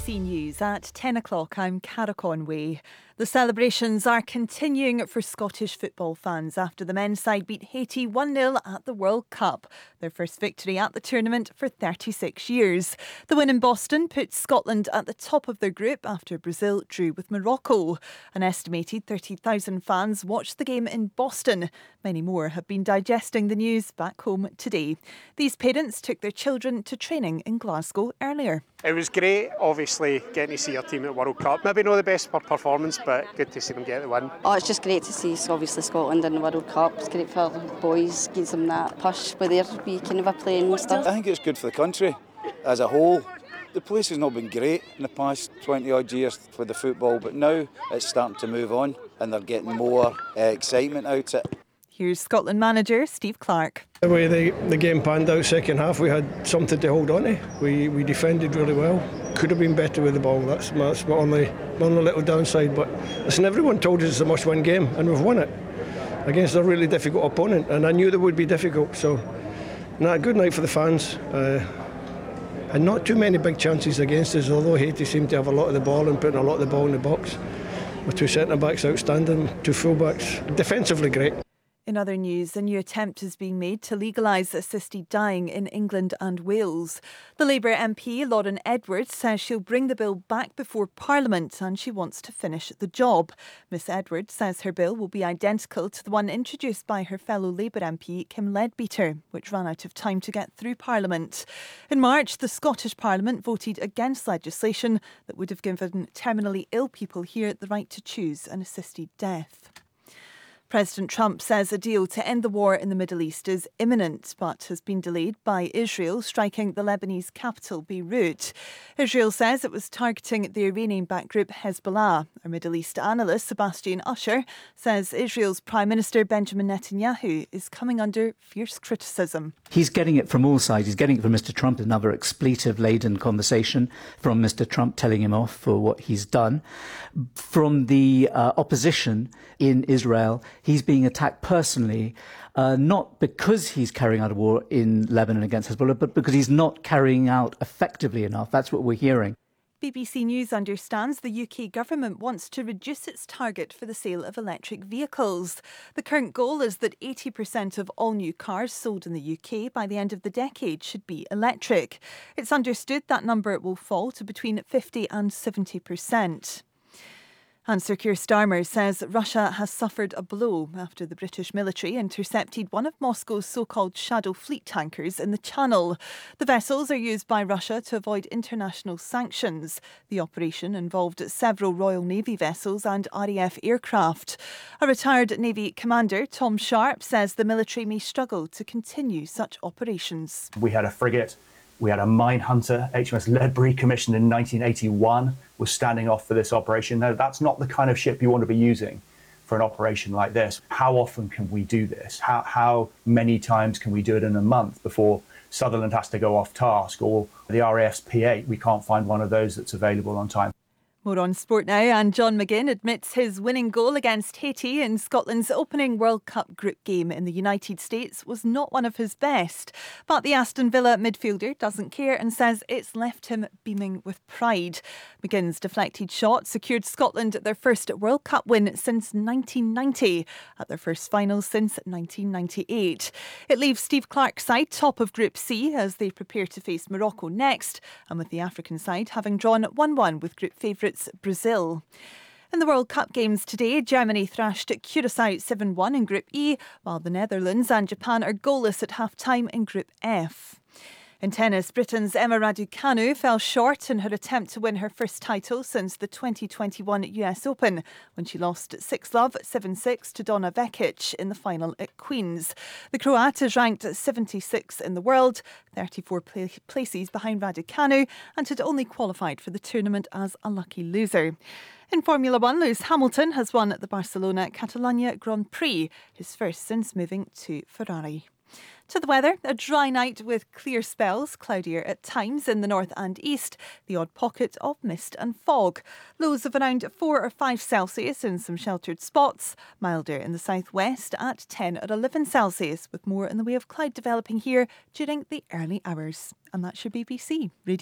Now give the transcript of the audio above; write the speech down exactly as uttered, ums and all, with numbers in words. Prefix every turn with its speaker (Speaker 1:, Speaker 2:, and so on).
Speaker 1: C News at ten o'clock. I'm Cara Conway. The celebrations are continuing for Scottish football fans after the men's side beat Haiti one nil at the World Cup, their first victory at the tournament for thirty-six years. The win in Boston put Scotland at the top of their group after Brazil drew with Morocco. An estimated thirty thousand fans watched the game in Boston. Many more have been digesting the news back home today. These parents took their children to training in Glasgow earlier.
Speaker 2: It was great, obviously, getting to see our team at the World Cup. Maybe not the best performance, but good to see them get the win.
Speaker 3: Oh, it's just great to see, obviously, Scotland in the World Cup. It's great for the boys, gives them that push with their wee kind of a playing and stuff.
Speaker 4: I think it's good for the country as a whole. The place has not been great in the past twenty odd years for the football, but now it's starting to move on and they're getting more uh, excitement out of it.
Speaker 1: Here's Scotland manager Steve Clarke.
Speaker 5: The way the, the game panned out second half, we had something to hold on to. We we defended really well. Could have been better with the ball. That's my, that's my only, my only little downside. But listen, everyone told us it's a must-win game, and we've won it against a really difficult opponent. And I knew they would be difficult. So, nah, good night for the fans. Uh, and not too many big chances against us, although Haiti seemed to have a lot of the ball and putting a lot of the ball in the box. With two centre-backs outstanding, two full-backs. Defensively great.
Speaker 1: In other news, a new attempt is being made to legalise assisted dying in England and Wales. The Labour M P, Lauren Edwards, says she'll bring the bill back before Parliament and she wants to finish the job. Miss Edwards says her bill will be identical to the one introduced by her fellow Labour M P, Kim Leadbeater, which ran out of time to get through Parliament. In March, the Scottish Parliament voted against legislation that would have given terminally ill people here the right to choose an assisted death. President Trump says a deal to end the war in the Middle East is imminent, but has been delayed by Israel striking the Lebanese capital, Beirut. Israel says it was targeting the Iranian-backed group Hezbollah. Our Middle East analyst, Sebastian Usher, says Israel's Prime Minister Benjamin Netanyahu is coming under fierce criticism.
Speaker 6: He's getting it from all sides. He's getting it from Mister Trump, another expletive-laden conversation from Mister Trump telling him off for what he's done. From the uh, opposition in Israel, he's being attacked personally, uh, not because he's carrying out a war in Lebanon against Hezbollah, but because he's not carrying out effectively enough. That's what we're hearing.
Speaker 1: B B C News understands the U K government wants to reduce its target for the sale of electric vehicles. The current goal is that eighty percent of all new cars sold in the U K by the end of the decade should be electric. It's understood that number will fall to between fifty and seventy percent. And Sir Keir Starmer says Russia has suffered a blow after the British military intercepted one of Moscow's so-called shadow fleet tankers in the Channel. The vessels are used by Russia to avoid international sanctions. The operation involved several Royal Navy vessels and R A F aircraft. A retired Navy commander, Tom Sharp, says the military may struggle to continue such operations.
Speaker 7: We had a frigate. We had a mine hunter, H M S Ledbury, commissioned in nineteen eighty-one, was standing off for this operation. No, that's not the kind of ship you want to be using for an operation like this. How often can we do this? How, how many times can we do it in a month before Sutherland has to go off task? Or the R A F's P eight, we can't find one of those that's available on time.
Speaker 1: More on sport now, and John McGinn admits his winning goal against Haiti in Scotland's opening World Cup group game in the United States was not one of his best. But the Aston Villa midfielder doesn't care and says it's left him beaming with pride. McGinn's deflected shot secured Scotland their first World Cup win since nineteen ninety, at their first final since nineteen ninety-eight. It leaves Steve Clarke's side top of Group C as they prepare to face Morocco next, and with the African side having drawn one one with group favourites Brazil. In the World Cup games today, Germany thrashed Curaçao seven one in Group E, while the Netherlands and Japan are goalless at half-time in Group F. In tennis, Britain's Emma Raducanu fell short in her attempt to win her first title since the twenty twenty-one U S Open, when she lost six love, seven six to Donna Vekic in the final at Queen's. The Croat is ranked seventy-sixth in the world, thirty-four pla- places behind Raducanu, and had only qualified for the tournament as a lucky loser. In Formula One, Lewis Hamilton has won the Barcelona Catalunya Grand Prix, his first since moving to Ferrari. To the weather, a dry night with clear spells, cloudier at times in the north and east, the odd pocket of mist and fog. Lows of around four or five Celsius in some sheltered spots, milder in the southwest at ten or eleven Celsius, with more in the way of cloud developing here during the early hours. And that's your B B C Radio.